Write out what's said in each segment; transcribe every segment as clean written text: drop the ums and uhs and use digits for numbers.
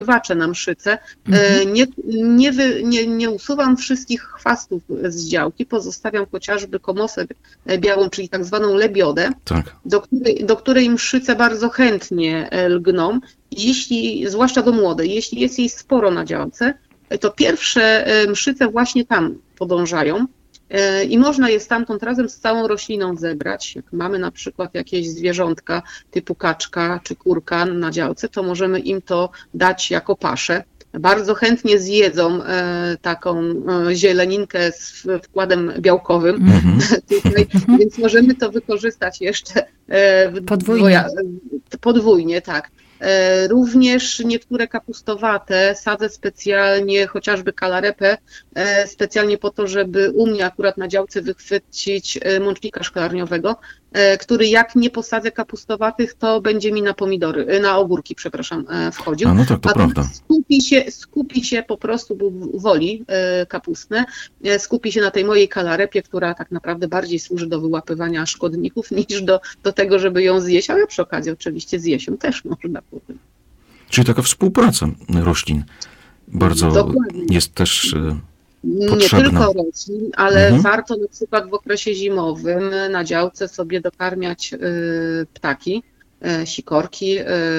na mszyce. Nie usuwam wszystkich chwastów z działki, pozostawiam chociażby komosę białą, czyli tak zwaną lebiodę, tak, do której mszyce bardzo chętnie lgną, zwłaszcza do młodej. Jeśli jest jej sporo na działce, to pierwsze mszyce właśnie tam podążają i można je stamtąd razem z całą rośliną zebrać. Jak mamy na przykład jakieś zwierzątka typu kaczka czy kurka na działce, to możemy im to dać jako paszę. Bardzo chętnie zjedzą taką zieleninkę z wkładem białkowym tutaj, więc możemy to wykorzystać jeszcze podwójnie, tak. Również niektóre kapustowate sadzę specjalnie, chociażby kalarepę, specjalnie po to, żeby u mnie akurat na działce wychwycić mącznika szklarniowego, który jak nie posadzę kapustowatych, to będzie mi na ogórki, wchodził. A no tak, to prawda. Skupi się po prostu, bo woli kapustne, skupi się na tej mojej kalarepie, która tak naprawdę bardziej służy do wyłapywania szkodników niż do tego, żeby ją zjeść, ale przy okazji oczywiście zjeść ją też można powiedzieć. Czyli taka współpraca roślin bardzo dokładnie jest też potrzebna. Nie tylko roślin, ale warto na przykład w okresie zimowym na działce sobie dokarmiać ptaki, sikorki,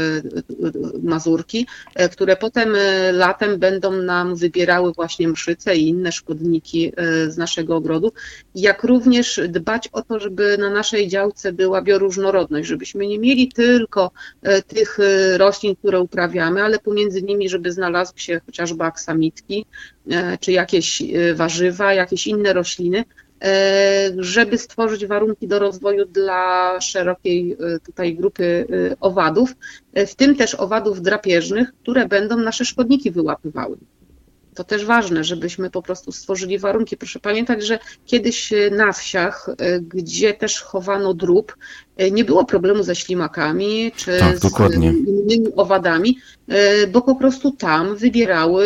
mazurki, które potem latem będą nam wybierały właśnie mszyce i inne szkodniki z naszego ogrodu. Jak również dbać o to, żeby na naszej działce była bioróżnorodność, żebyśmy nie mieli tylko tych roślin, które uprawiamy, ale pomiędzy nimi, żeby znalazły się chociażby aksamitki, czy jakieś warzywa, jakieś inne rośliny, żeby stworzyć warunki do rozwoju dla szerokiej tutaj grupy owadów, w tym też owadów drapieżnych, które będą nasze szkodniki wyłapywały. To też ważne, żebyśmy po prostu stworzyli warunki. Proszę pamiętać, że kiedyś na wsiach, gdzie też chowano drób, nie było problemu ze ślimakami czy z innymi owadami, bo po prostu tam wybierały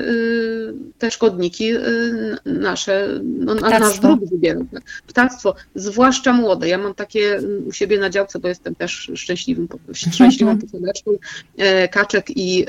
te szkodniki nasze, nasz drób wybierał. Ptactwo, zwłaszcza młode. Ja mam takie u siebie na działce, bo jestem też szczęśliwą posiadaczką kaczek i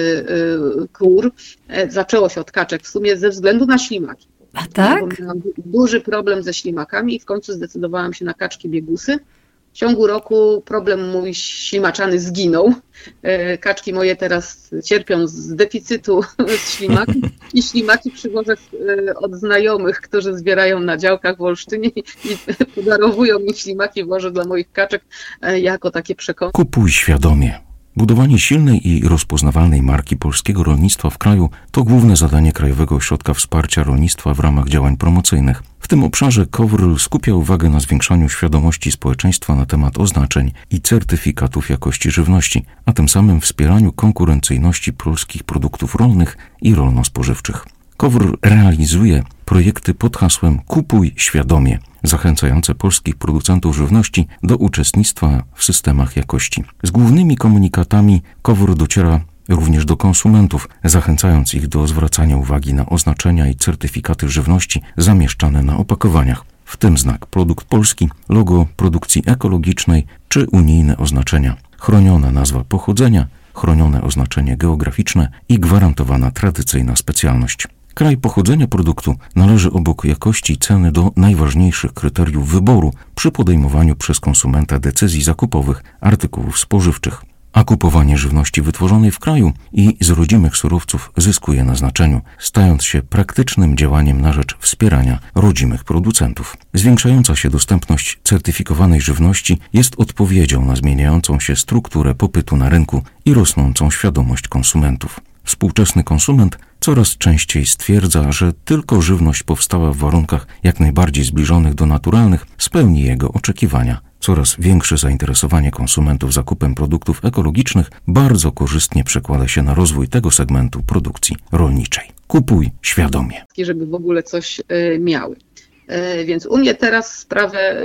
kur. Zaczęło się od kaczek w sumie ze względu na ślimaki. A tak? Bo miałam duży problem ze ślimakami i w końcu zdecydowałam się na kaczki biegusy. W ciągu roku problem mój ślimaczany zginął. Kaczki moje teraz cierpią z deficytu ślimaków i ślimaki przywożę od znajomych, którzy zbierają na działkach w Olsztynie i podarowują mi ślimaki, włożę dla moich kaczek jako takie przekąski. Kupuj świadomie. Budowanie silnej i rozpoznawalnej marki polskiego rolnictwa w kraju to główne zadanie Krajowego Ośrodka Wsparcia Rolnictwa w ramach działań promocyjnych. W tym obszarze KOWR skupia uwagę na zwiększaniu świadomości społeczeństwa na temat oznaczeń i certyfikatów jakości żywności, a tym samym wspieraniu konkurencyjności polskich produktów rolnych i rolno-spożywczych. KOWR realizuje projekty pod hasłem Kupuj świadomie, zachęcające polskich producentów żywności do uczestnictwa w systemach jakości. Z głównymi komunikatami KOWR dociera również do konsumentów, zachęcając ich do zwracania uwagi na oznaczenia i certyfikaty żywności zamieszczane na opakowaniach, w tym znak produkt polski, logo produkcji ekologicznej czy unijne oznaczenia, chroniona nazwa pochodzenia, chronione oznaczenie geograficzne i gwarantowana tradycyjna specjalność. Kraj pochodzenia produktu należy obok jakości i ceny do najważniejszych kryteriów wyboru przy podejmowaniu przez konsumenta decyzji zakupowych artykułów spożywczych. A kupowanie żywności wytworzonej w kraju i z rodzimych surowców zyskuje na znaczeniu, stając się praktycznym działaniem na rzecz wspierania rodzimych producentów. Zwiększająca się dostępność certyfikowanej żywności jest odpowiedzią na zmieniającą się strukturę popytu na rynku i rosnącą świadomość konsumentów. Współczesny konsument coraz częściej stwierdza, że tylko żywność powstała w warunkach jak najbardziej zbliżonych do naturalnych spełni jego oczekiwania. Coraz większe zainteresowanie konsumentów zakupem produktów ekologicznych bardzo korzystnie przekłada się na rozwój tego segmentu produkcji rolniczej. Kupuj świadomie. Żeby w ogóle coś miały. Więc u mnie teraz sprawę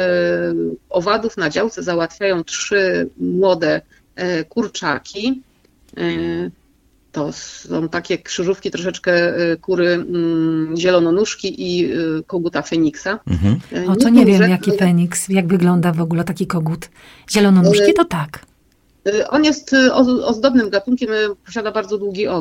owadów na działce załatwiają 3 młode kurczaki. To są takie krzyżówki, troszeczkę kury zielononóżki i koguta Feniksa. O, to nie wiem, jaki Feniks, jak wygląda w ogóle taki kogut. Zielononóżki to tak. On jest ozdobnym gatunkiem, posiada bardzo długi